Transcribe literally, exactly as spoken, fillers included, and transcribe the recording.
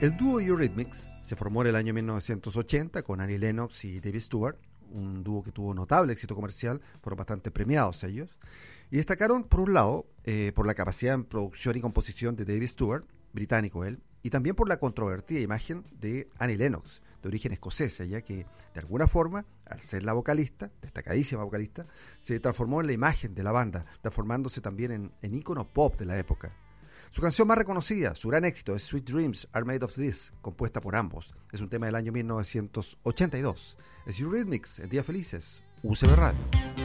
El dúo Eurythmics se formó en el año mil novecientos ochenta con Annie Lennox y David Stewart, un dúo que tuvo notable éxito comercial, fueron bastante premiados ellos, y destacaron por un lado eh, por la capacidad en producción y composición de David Stewart, británico él, y también por la controvertida imagen de Annie Lennox, de origen escocés, ya que de alguna forma, al ser la vocalista, destacadísima vocalista, se transformó en la imagen de la banda, transformándose también en, en ícono pop de la época. Su canción más reconocida, su gran éxito, es Sweet Dreams Are Made of This, compuesta por ambos. Es un tema del año mil novecientos ochenta y dos. Es Eurythmics, en Días Felices, U C B Radio.